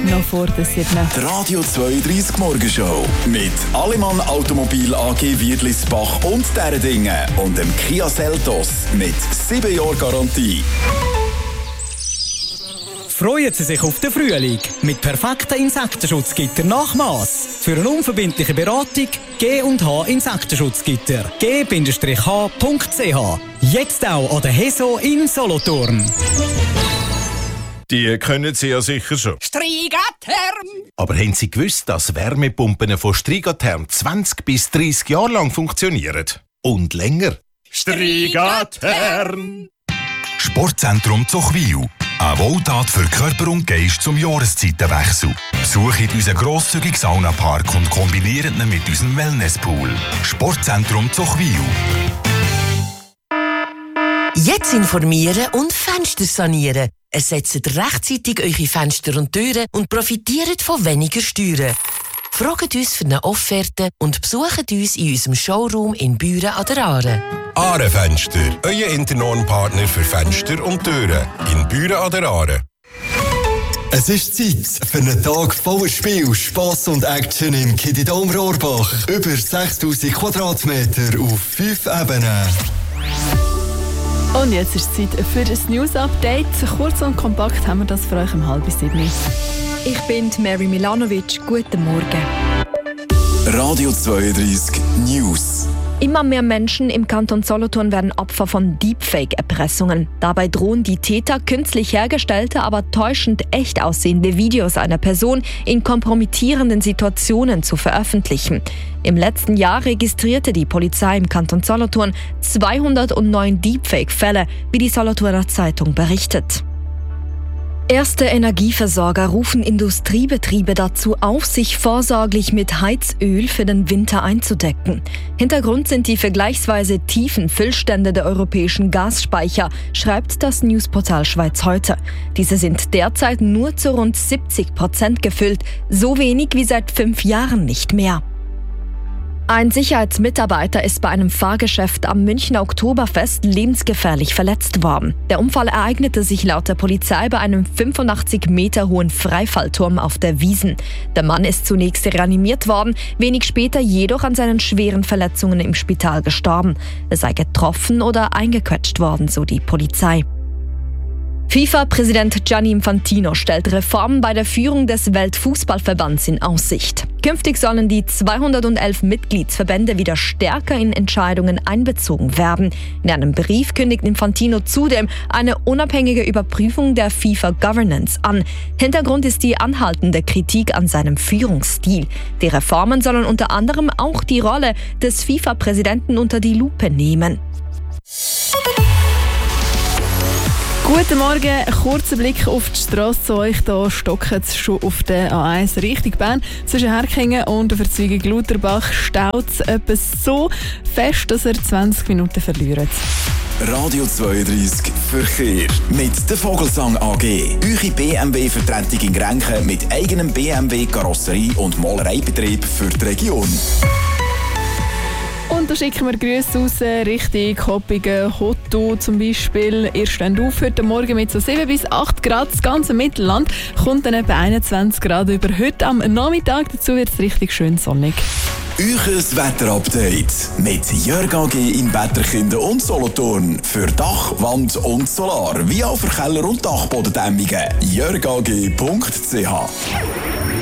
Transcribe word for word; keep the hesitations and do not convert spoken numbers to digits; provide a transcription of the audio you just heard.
noch vor der sieben. Die Radio zweiunddreißig Morgenshow mit Allemann Automobil A G Wiedlisbach und deren Dinge und dem Kia Seltos mit sieben Jahren Garantie. Freuen Sie sich auf den Frühling mit perfekten Insektenschutzgitter Nachmaß. Für eine unverbindliche Beratung G und H Insektenschutzgitter. g h punkt c h. Jetzt auch an der Heso in Solothurn. Die können Sie ja sicher schon. Strigatherm! Aber haben Sie gewusst, dass Wärmepumpen von Strigatherm zwanzig bis dreissig Jahre lang funktionieren? Und länger? Strigatherm! Sportzentrum Zochwil. Eine Wohltat für Körper und Geist zum Jahreszeitenwechsel. Besucht unseren grosszügigen Saunapark und kombiniert ihn mit unserem Wellnesspool. Sportzentrum Zochwil. Jetzt informieren und Fenster sanieren. Ersetzt rechtzeitig eure Fenster und Türen und profitiert von weniger Steuern. Fragt uns für eine Offerte und besucht uns in unserem Showroom in Büren an der Aare. Aare Fenster, euer Internorm-Partner für Fenster und Türen. In Büren an der Aare. Es ist Zeit für einen Tag voller Spiel, Spass und Action im Kididom Rohrbach. Über sechstausend Quadratmeter auf fünf Ebenen. Und jetzt ist es Zeit für ein News-Update. Kurz und kompakt haben wir das für euch um halb sieben. Ich bin Mary Milanovic. Guten Morgen. Radio zweiunddreißig News. Immer mehr Menschen im Kanton Solothurn werden Opfer von Deepfake-Erpressungen. Dabei drohen die Täter, künstlich hergestellte, aber täuschend echt aussehende Videos einer Person in kompromittierenden Situationen zu veröffentlichen. Im letzten Jahr registrierte die Polizei im Kanton Solothurn zweihundertneun Deepfake-Fälle, wie die Solothurner Zeitung berichtet. Erste Energieversorger rufen Industriebetriebe dazu auf, sich vorsorglich mit Heizöl für den Winter einzudecken. Hintergrund sind die vergleichsweise tiefen Füllstände der europäischen Gasspeicher, schreibt das Newsportal Schweiz heute. Diese sind derzeit nur zu rund siebzig Prozent gefüllt, so wenig wie seit fünf Jahren nicht mehr. Ein Sicherheitsmitarbeiter ist bei einem Fahrgeschäft am Münchner Oktoberfest lebensgefährlich verletzt worden. Der Unfall ereignete sich laut der Polizei bei einem fünfundachtzig Meter hohen Freifallturm auf der Wiesn. Der Mann ist zunächst reanimiert worden, wenig später jedoch an seinen schweren Verletzungen im Spital gestorben. Er sei getroffen oder eingequetscht worden, so die Polizei. FIFA-Präsident Gianni Infantino stellt Reformen bei der Führung des Weltfußballverbands in Aussicht. Künftig sollen die zweihundertelf Mitgliedsverbände wieder stärker in Entscheidungen einbezogen werden. In einem Brief kündigt Infantino zudem eine unabhängige Überprüfung der FIFA-Governance an. Hintergrund ist die anhaltende Kritik an seinem Führungsstil. Die Reformen sollen unter anderem auch die Rolle des FIFA-Präsidenten unter die Lupe nehmen. Guten Morgen, ein kurzer Blick auf die Strasse zu euch. Hier stockt es schon auf der A eins Richtung Bern. Zwischen Herkingen und der Verzweigung Lutherbach staut es etwa so fest, dass ihr zwanzig Minuten verliert. Radio zweiunddreißig Verkehr mit der Vogelsang A G. Eure B M W-Vertretung in Grenchen mit eigenem B M W-Karosserie- und Malereibetrieb für die Region. Und da schicken wir Grüße raus Richtung Hoppigen, Hotto zum Beispiel. Ihr steht auf heute Morgen mit so sieben bis acht Grad. Das ganze Mittelland kommt dann etwa einundzwanzig Grad über. Heute am Nachmittag dazu wird es richtig schön sonnig. Euches Wetterupdate mit Jörg A G in Wetterkinden und Solothurn. Für Dach, Wand und Solar. Wie auch für Keller- und Dachbodendämmungen. jörg a g punkt c h